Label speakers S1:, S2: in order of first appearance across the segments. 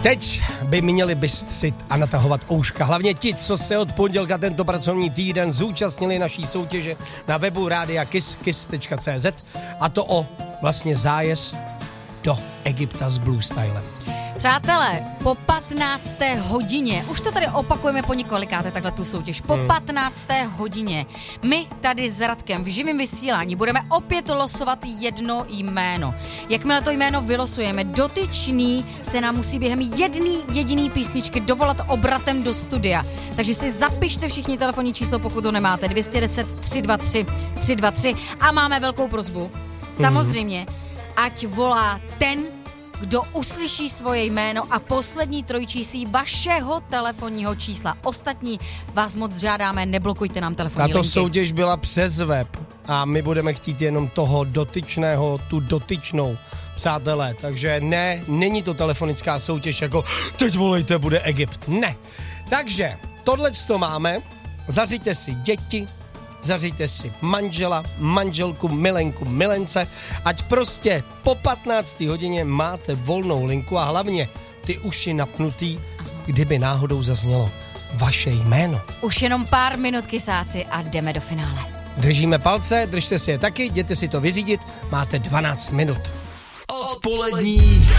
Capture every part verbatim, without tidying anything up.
S1: Teď by měli bystřit a natahovat ouška. Hlavně ti, co se od pondělka tento pracovní týden zúčastnili naší soutěže na webu rádia kiss kiss tečka cé zet, a to o vlastně zájezd do Egypta s Blue Stylem.
S2: Přátelé, po patnácté hodině, už to tady opakujeme po několikáté takhle tu soutěž, po hmm. patnácté hodině my tady s Radkem v živém vysílání budeme opět losovat jedno jméno. Jakmile to jméno vylosujeme, dotyčný se nám musí během jedný jediný písničky dovolat obratem do studia. Takže si zapište všichni telefonní číslo, pokud to nemáte, dvě stě deset, tři dva tři, tři dva tři, a máme velkou prosbu. Samozřejmě, ať volá ten, kdo uslyší svoje jméno a poslední trojčísí vašeho telefonního čísla. Ostatní vás moc žádáme, neblokujte nám telefonní
S1: Tato
S2: linky.
S1: soutěž byla přes web a my budeme chtít jenom toho dotyčného, tu dotyčnou, přátelé. Takže ne, není to telefonická soutěž jako teď volejte, bude Egypt. Ne. Takže tohleto máme, zařiďte si děti, zařiďte si manžela, manželku, milenku, milence, ať prostě po patnácté hodině máte volnou linku a hlavně ty uši napnutý, kdyby náhodou zaznělo vaše jméno.
S2: Už jenom pár minut, kysáci, a jdeme do finále.
S1: Držíme palce, držte si je taky, jděte si to vyřídit, máte dvanáct minut.
S3: Odpolední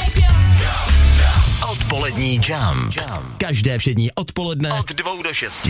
S3: Odpolední jam. Každé všední odpoledne od dvou do šesti.